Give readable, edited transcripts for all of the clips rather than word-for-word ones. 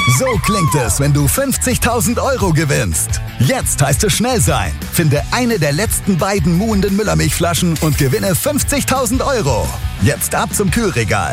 So klingt es, wenn du 50.000 € gewinnst. Jetzt heißt es schnell sein. Finde eine der letzten beiden muhenden Müllermilchflaschen und gewinne 50.000 €. Jetzt ab zum Kühlregal.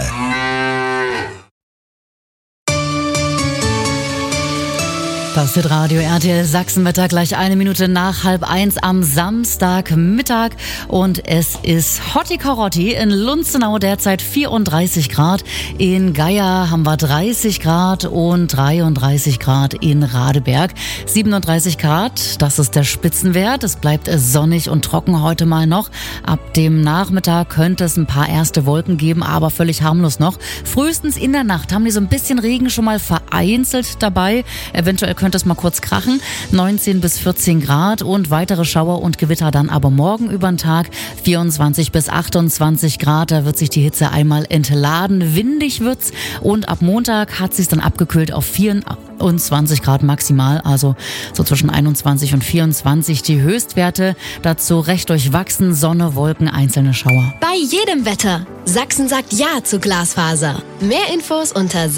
Das wird Radio RTL Sachsenwetter gleich 1 Minute nach 12:30 am Samstagmittag. Und es ist Hotti Karotti in Lunzenau derzeit 34 Grad. In Geier haben wir 30 Grad und 33 Grad in Radeberg. 37 Grad, das ist der Spitzenwert. Es bleibt sonnig und trocken heute mal noch. Ab dem Nachmittag könnte es ein paar erste Wolken geben, aber völlig harmlos noch. Frühestens in der Nacht haben die so ein bisschen Regen schon mal vereinzelt dabei. Eventuell könnte es mal kurz krachen. 19 bis 14 Grad und weitere Schauer und Gewitter dann aber morgen über den Tag. 24 bis 28 Grad, da wird sich die Hitze einmal entladen. Windig wird's und ab Montag hat sich's dann abgekühlt auf 24 Grad maximal, also so zwischen 21 und 24 die Höchstwerte. Dazu recht durchwachsen, Sonne, Wolken, einzelne Schauer. Bei jedem Wetter. Sachsen sagt Ja zu Glasfaser. Mehr Infos unter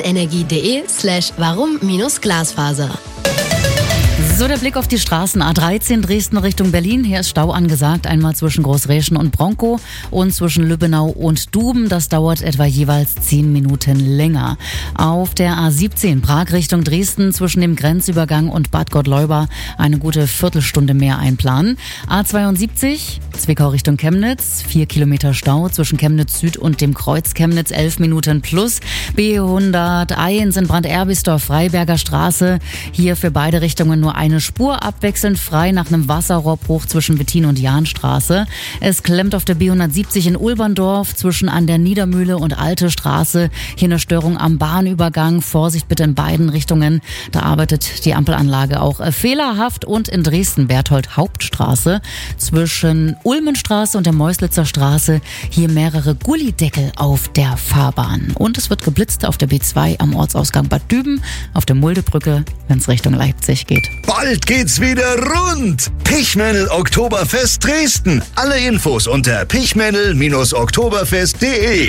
sachsenenergie.de/warum-Glasfaser. So, der Blick auf die Straßen. A13 Dresden Richtung Berlin. Hier ist Stau angesagt. Einmal zwischen Großräschen und Bronkow und zwischen Lübbenau und Duben. Das dauert etwa jeweils 10 Minuten länger. Auf der A17 Prag Richtung Dresden zwischen dem Grenzübergang und Bad Gottleuba eine gute Viertelstunde mehr einplanen. A72 Zwickau Richtung Chemnitz. 4 Kilometer Stau zwischen Chemnitz Süd und dem Kreuz Chemnitz. 11 Minuten plus. B101 in Brand-Erbisdorf Freiberger Straße. Hier für beide Richtungen nur eine Spur abwechselnd frei nach einem Wasserrohrbruch zwischen Wettin und Jahnstraße. Es klemmt auf der B170 in Ulberndorf zwischen an der Niedermühle und Alte Straße. Hier eine Störung am Bahnübergang. Vorsicht bitte in beiden Richtungen. Da arbeitet die Ampelanlage auch fehlerhaft. Und in Dresden Berthold Hauptstraße zwischen Ulmenstraße und der Meuslitzer Straße. Hier mehrere Gullideckel auf der Fahrbahn. Und es wird geblitzt auf der B2 am Ortsausgang Bad Düben, auf der Muldebrücke, wenn es Richtung Leipzig geht. Bald geht's wieder rund. Pichmännel Oktoberfest Dresden. Alle Infos unter pichmännel-oktoberfest.de.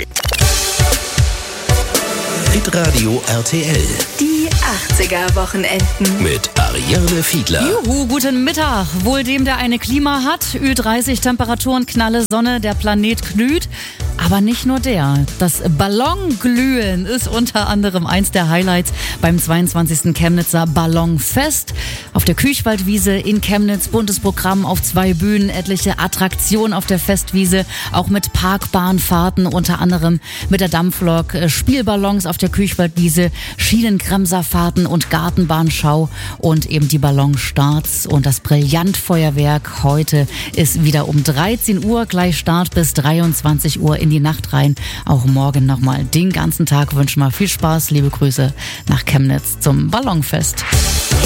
Hitradio RTL. Die 80er-Wochenenden. Mit Ariane Fiedler. Juhu, guten Mittag. Wohl dem, der eine Klima hat. Ü30 Temperaturen, knalle Sonne, der Planet glüht. Aber nicht nur der. Das Ballonglühen ist unter anderem eins der Highlights beim 22. Chemnitzer Ballonfest. Auf der Küchwaldwiese in Chemnitz, buntes Programm auf 2 Bühnen, etliche Attraktionen auf der Festwiese, auch mit Parkbahnfahrten, unter anderem mit der Dampflok, Spielballons auf der Küchwaldwiese, Schienenbremserfahrten und Gartenbahnschau und eben die Ballonstarts und das Brillantfeuerwerk. Heute ist wieder um 13 Uhr, gleich Start bis 23 Uhr in die Nacht rein. Auch morgen nochmal den ganzen Tag wünschen wir viel Spaß. Liebe Grüße nach Chemnitz zum Ballonfest.